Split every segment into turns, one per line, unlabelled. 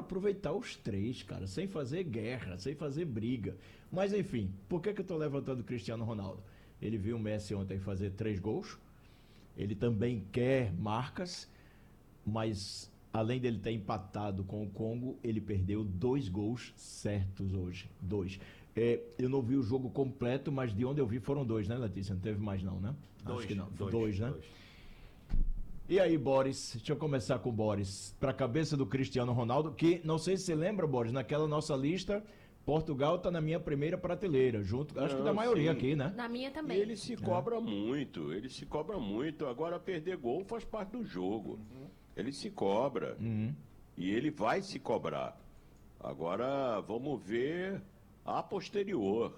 aproveitar os três, cara, sem fazer guerra, sem fazer briga. Mas enfim, por que eu tô levantando o Cristiano Ronaldo? Ele viu o Messi ontem fazer 3 gols, ele também quer marcas, mas além dele ter empatado com o Congo, ele perdeu 2 gols certos hoje. 2. Eu não vi o jogo completo, mas de onde eu vi foram 2, né, Letícia? Não teve mais não, né? Acho que não. 2, né? 2. E aí, Boris? Deixa eu começar com o Boris. Para a cabeça do Cristiano Ronaldo, que não sei se você lembra, Boris, naquela nossa lista, Portugal está na minha primeira prateleira, junto, acho que da maioria aqui, né?
Na minha também.
E ele se cobra muito, ele se cobra muito. Agora, perder gol faz parte do jogo. Ele se cobra. E ele vai se cobrar. Agora, vamos ver a posterior.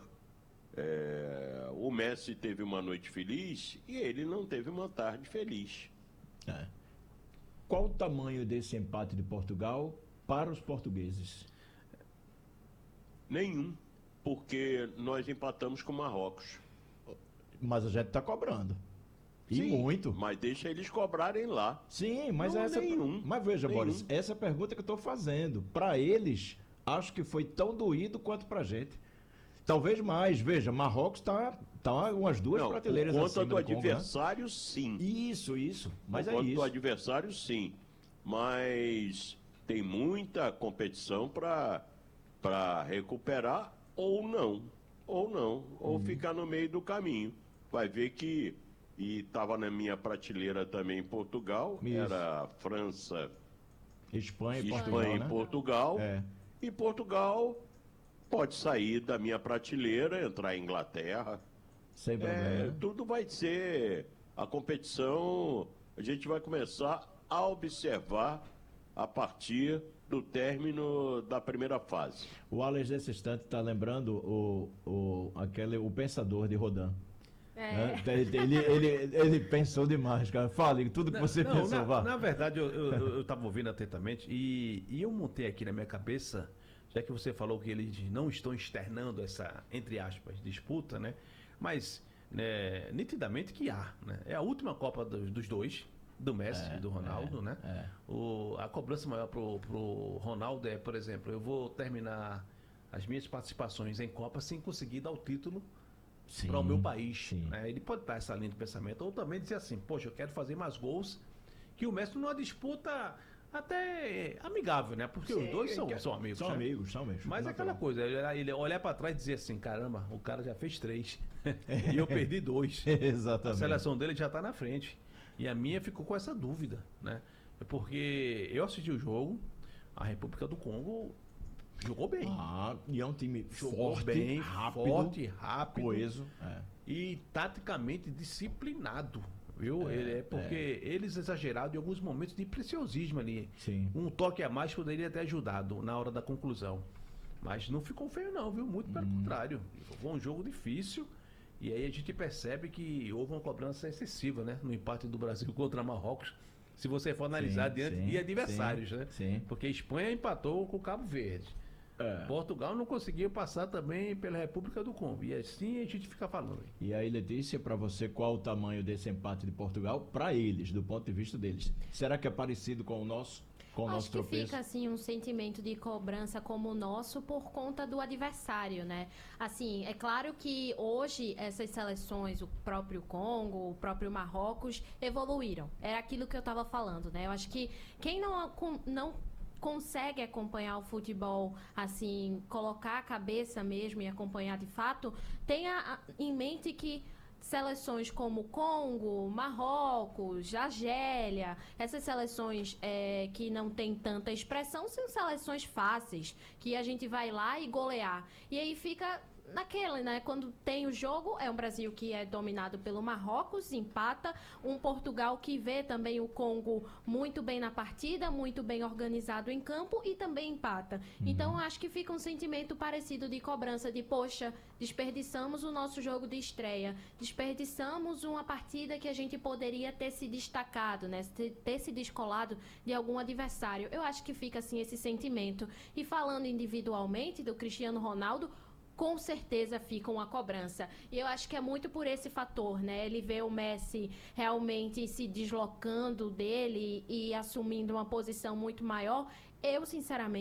O Messi teve uma noite feliz e ele não teve uma tarde feliz.
Qual o tamanho desse empate de Portugal para os portugueses?
Nenhum, porque nós empatamos com Marrocos.
Mas a gente está cobrando. E
Sim,
muito.
mas deixa eles cobrarem lá.
Sim, mas
não, nenhum.
Mas veja,
nenhum.
Boris, essa pergunta que eu estou fazendo, para eles, acho que foi tão doído quanto para a gente. Talvez mais. Veja, Marrocos tá umas 2 prateleiras
por
acima
conta do
Congo,
adversário,
né?
sim.
Isso. Mas
por conta
isso.
do adversário, sim. Mas tem muita competição para recuperar ou não. Ou ficar no meio do caminho. Vai ver que... E estava na minha prateleira também em Portugal.
Isso.
Era França,
Espanha e Portugal,
e
né?
Portugal. E Portugal pode sair da minha prateleira, entrar em Inglaterra.
Sem problema.
Tudo vai ser... A competição, a gente vai começar a observar a partir do término da primeira fase.
O Alex, nesse instante, está lembrando o pensador de Rodin. Ele pensou demais, cara. Fale tudo que você pensou, vá.
Na verdade, eu estava ouvindo atentamente e eu montei aqui na minha cabeça, já que você falou que eles não estão externando essa, entre aspas, disputa, né? Mas, nitidamente que há, né? É a última Copa dos dois, do Messi e do Ronaldo, né? A cobrança maior pro Ronaldo é, por exemplo, eu vou terminar as minhas participações em Copa sem conseguir dar o título para o meu país. Né? Ele pode dar essa linha de pensamento, ou também dizer assim, poxa, eu quero fazer mais gols, que o Messi numa disputa até amigável, né? Porque os dois são amigos.
São
né?
amigos.
Mas é aquela coisa, ele olhar para trás e dizer assim, caramba, o cara já fez 3 e eu perdi 2.
Exatamente.
A seleção dele já tá na frente. E a minha ficou com essa dúvida, né? Porque eu assisti o jogo, a República do Congo jogou bem.
E é um time
Jogou
forte,
bem,
rápido,
coeso e taticamente disciplinado, viu? Porque eles exageraram em alguns momentos de preciosismo ali.
Sim.
Um toque a mais poderia ter ajudado na hora da conclusão. Mas não ficou feio não, viu? Muito pelo contrário. Foi um jogo difícil. E aí a gente percebe que houve uma cobrança excessiva, né? No empate do Brasil contra Marrocos. Se você for analisar de adversários, né?
Sim.
Porque a Espanha empatou com o Cabo Verde. Portugal não conseguiu passar também pela República do Congo. E assim a gente fica falando.
E aí, Letícia, para você, qual o tamanho desse empate de Portugal? Para eles, do ponto de vista deles. Será que é parecido com o nosso?
Acho que fica assim um sentimento de cobrança como o nosso por conta do adversário, né? Assim, é claro que hoje essas seleções, o próprio Congo, o próprio Marrocos, evoluíram. Era aquilo que eu estava falando, né? Eu acho que quem não consegue acompanhar o futebol, assim, colocar a cabeça mesmo e acompanhar de fato, tenha em mente que seleções como Congo, Marrocos, Argélia, essas seleções que não tem tanta expressão, são seleções fáceis, que a gente vai lá e golear. E aí fica naquele, né? Quando tem o jogo, é um Brasil que é dominado pelo Marrocos, empata, um Portugal que vê também o Congo muito bem na partida, muito bem organizado em campo e também empata. Então, acho que fica um sentimento parecido de cobrança, de, poxa, desperdiçamos o nosso jogo de estreia, desperdiçamos uma partida que a gente poderia ter se destacado, né? Ter se descolado de algum adversário. Eu acho que fica, assim, esse sentimento. E falando individualmente do Cristiano Ronaldo, com certeza fica uma cobrança. E eu acho que é muito por esse fator, né? Ele vê o Messi realmente se deslocando dele e assumindo uma posição muito maior. Eu, sinceramente,